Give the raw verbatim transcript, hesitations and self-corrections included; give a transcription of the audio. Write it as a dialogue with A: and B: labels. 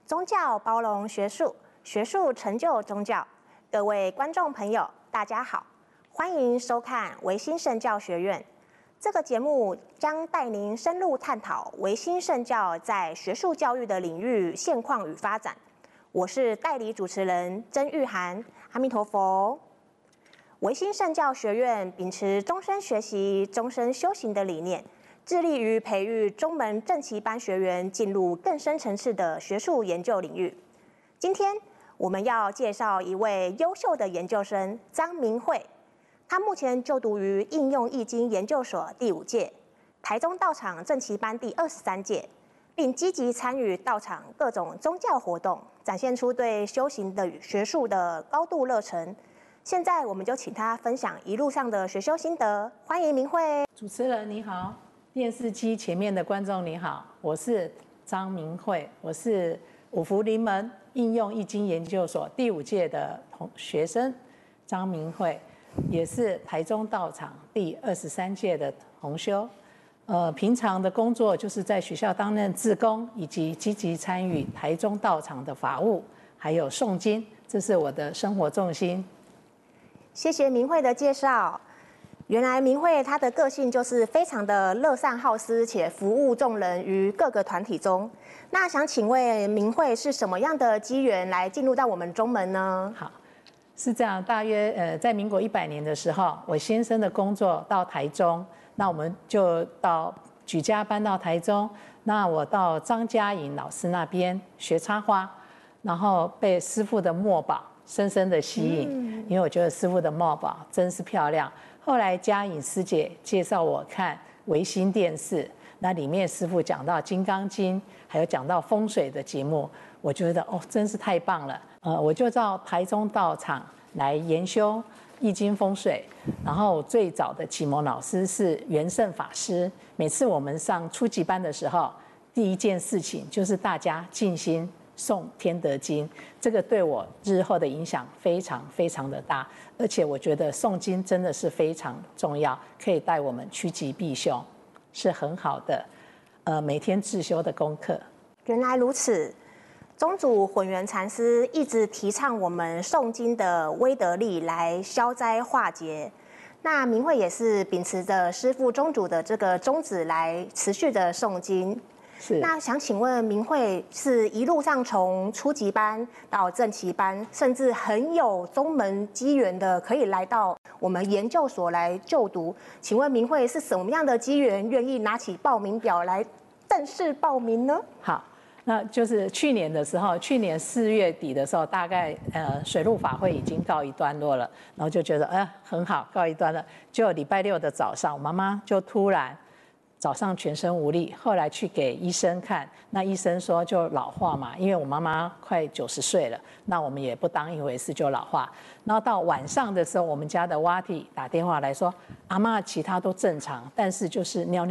A: 宗教包容学术，学术成就宗教。各位观众朋友，大家好，欢迎收看维新圣教学院。这个节目将带您深入探讨维新圣教在学术教育的领域现况与发展。我是代理主持人曾玉涵，阿弥陀佛。维新圣教学院秉持终身学习、终身修行的理念，致力于培育中门正期班学员进入更深层次的学术研究领域。今天我们要介绍一位优秀的研究生张明慧，他目前就读于应用易经研究所第五届、台中道场正期班第二十三届，并积极参与道场各种宗教活动，展现出对修行的与学术的高度热忱。现在我们就请他分享一路上的学修心得，欢迎明慧。
B: 主持人你好，电视机前面的观众你好，我是张明慧，我是五福临门应用易经研究所第五届的同学生张明慧，也是台中道场第二十三届的同修。呃，平常的工作就是在学校担任志工，以及积极参与台中道场的法务，还有诵经，这是我的生活重心。
A: 谢谢明慧的介绍。原来明慧她的个性就是非常的乐善好施，且服务众人于各个团体中。那想请问明慧是什么样的机缘来进入到我们中门呢？
B: 好，是这样，大约呃在民国一百年的时候，我先生的工作到台中，那我们就到举家搬到台中。那我到张嘉颖老师那边学插花，然后被师父的墨宝深深的吸引，嗯、因为我觉得师父的墨宝真是漂亮。后来嘉颖师姐介绍我看维新电视，那里面师父讲到《金刚经》，还有讲到风水的节目，我觉得哦，真是太棒了。呃，我就到台中道场来研修易经风水。然后最早的启蒙老师是元胜法师。每次我们上初级班的时候，第一件事情就是大家静心诵天德经，这个对我日后的影响非常非常的大，而且我觉得诵经真的是非常重要，可以带我们趋吉避凶，是很好的，呃，每天自修的功课。
A: 原来如此，宗主混元禅师一直提倡我们诵经的威德力来消灾化劫。那明慧也是秉持着师父宗主的这个宗旨来持续的诵经。
B: 是，
A: 那想请问明慧是一路上从初级班到正期班，甚至很有宗门机缘的，可以来到我们研究所来就读。请问明慧是什么样的机缘，愿意拿起报名表来正式报名呢？
B: 好，那就是去年的时候，去年四月底的时候，大概呃水陆法会已经告一段落了，然后就觉得呃很好，告一段落。就礼拜六的早上，我妈妈就突然早上全身无力，后来去给医生看，那医生说就老化嘛，因为我妈妈快九十岁了，那我们也不当一回事，就老化。然后到晚上的时候，我们家的瓦蒂打电话来说，阿嬷其他都正常，但是就是尿尿